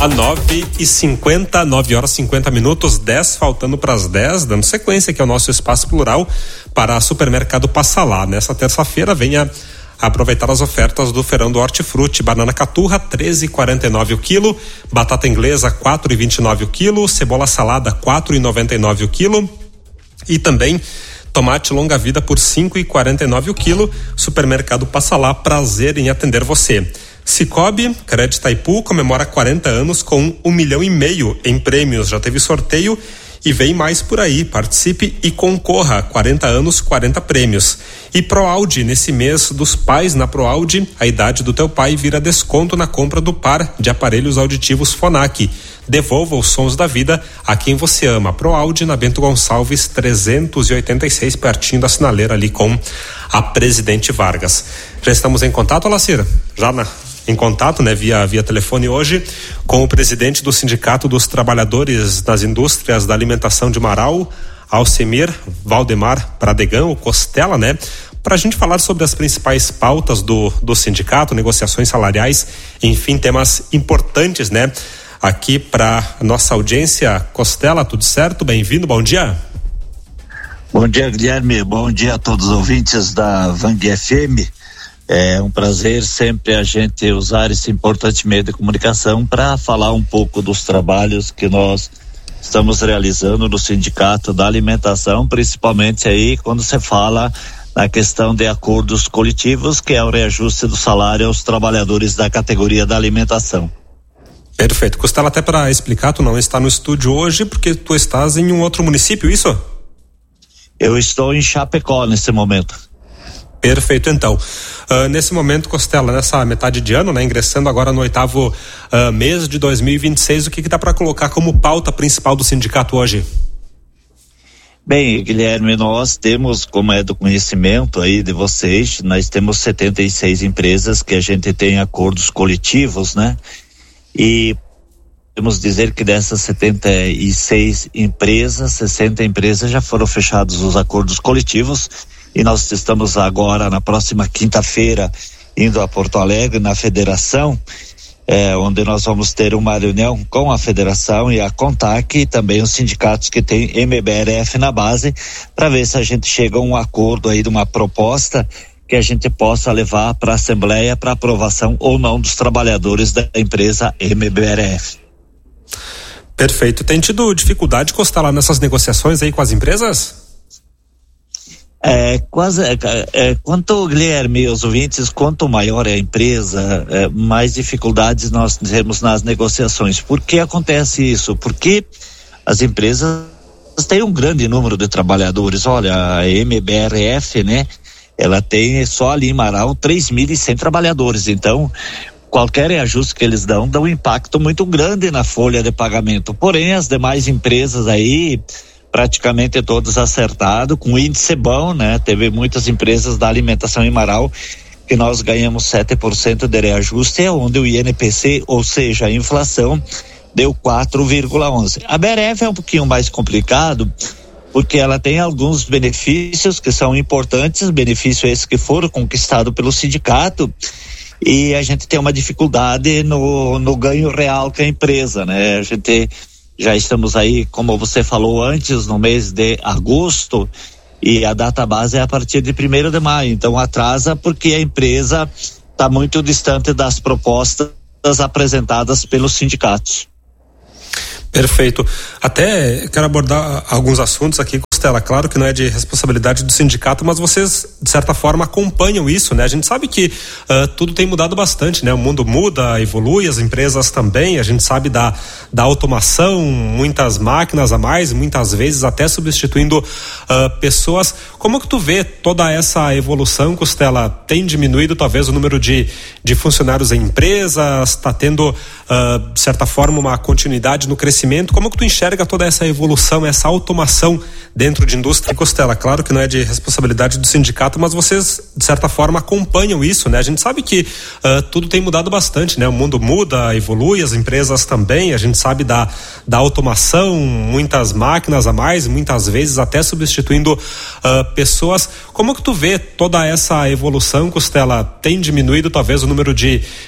A 9h50, 9h50, 10 faltando para as 10, dando sequência aqui ao nosso Espaço Plural para Supermercado Passa Lá. Nessa terça-feira, venha aproveitar as ofertas do Feirão do Hortifruti. Banana caturra, 13,49 o quilo. Batata inglesa, 4,29 o quilo. Cebola salada, 4,99 o quilo. E também tomate longa vida por 5,49 o quilo. Supermercado Passa Lá, prazer em atender você. Cicobi, Crédito Itaipu, comemora 40 anos com 1,5 milhão em prêmios. Já teve sorteio e vem mais por aí. Participe e concorra. 40 anos, 40 prêmios. E ProAudio, nesse mês dos pais na ProAudio, a idade do teu pai vira desconto na compra do par de aparelhos auditivos Phonak. Devolva os sons da vida a quem você ama. ProAudio, na Bento Gonçalves 386, pertinho da sinaleira ali com a Presidente Vargas. Já estamos em contato, Alacir? Em contato, né, via telefone hoje, com o presidente do Sindicato dos Trabalhadores das Indústrias da Alimentação de Marau, Alcemir Valdemar Pradegão, o Costela, né, para a gente falar sobre as principais pautas do sindicato, negociações salariais, enfim, temas importantes, né, aqui para nossa audiência. Costela, tudo certo? Bem-vindo, bom dia. Bom dia, Guilherme, bom dia a todos os ouvintes da Vang FM. É um prazer sempre a gente usar esse importante meio de comunicação para falar um pouco dos trabalhos que nós estamos realizando no Sindicato da Alimentação, principalmente aí quando se fala na questão de acordos coletivos, que é o reajuste do salário aos trabalhadores da categoria da alimentação. Perfeito. Costela, até para explicar, tu não está no estúdio hoje porque tu estás em um outro município, isso? Eu estou em Chapecó nesse momento. Perfeito, então. Nesse momento, Costela, nessa metade de ano, né, ingressando agora no 8º mês de 2026, o que dá para colocar como pauta principal do sindicato hoje? Bem, Guilherme, nós temos, como é do conhecimento aí de vocês, nós temos 76 empresas que a gente tem acordos coletivos, né? E podemos dizer que dessas 76 empresas, 60 empresas já foram fechados os acordos coletivos. E nós estamos agora, na próxima quinta-feira, indo a Porto Alegre, na federação, onde nós vamos ter uma reunião com a federação e a CONTAC e também os sindicatos que tem MBRF na base, para ver se a gente chega a um acordo aí de uma proposta que a gente possa levar para a Assembleia para aprovação ou não dos trabalhadores da empresa MBRF. Perfeito. Tem tido dificuldade, Costela, nessas negociações aí com as empresas? Quanto, Guilherme, os ouvintes, quanto maior é a empresa, mais dificuldades nós temos nas negociações. Por que acontece isso? Porque as empresas têm um grande número de trabalhadores. Olha, a MBRF, né, ela tem só ali em Marau 3.100 trabalhadores. Então, qualquer reajuste que eles dão um impacto muito grande na folha de pagamento. Porém, as demais empresas aí, praticamente todos acertados, com índice bom, né? Teve muitas empresas da alimentação em Marau que nós ganhamos 7% de reajuste, onde o INPC, ou seja, a inflação, deu 4,11. A BRF é um pouquinho mais complicado, porque ela tem alguns benefícios que são importantes, benefícios esses que foram conquistados pelo sindicato, e a gente tem uma dificuldade no ganho real com a empresa, né? A gente já estamos aí, como você falou antes, no mês de agosto, e a data base é a partir de 1º de maio. Então atrasa porque a empresa está muito distante das propostas apresentadas pelos sindicatos. Perfeito. Até quero abordar alguns assuntos aqui, Costela. Claro que não é de responsabilidade do sindicato, mas vocês, de certa forma, acompanham isso, né? A gente sabe que tudo tem mudado bastante, né? O mundo muda, evolui, as empresas também. A gente sabe da automação, muitas máquinas a mais, muitas vezes até substituindo pessoas. Como que tu vê toda essa evolução, Costela? Tem diminuído talvez o número de funcionários em empresas? Está tendo, de certa forma, uma continuidade no crescimento? Como que tu enxerga toda essa evolução, essa automação dentro de indústria? Costela, claro que não é de responsabilidade do sindicato, mas vocês, de certa forma, acompanham isso, né? A gente sabe que tudo tem mudado bastante, né? O mundo muda, evolui, as empresas também. A gente sabe da automação, muitas máquinas a mais, muitas vezes até substituindo pessoas. Como que tu vê toda essa evolução, Costela? Tem diminuído talvez o número de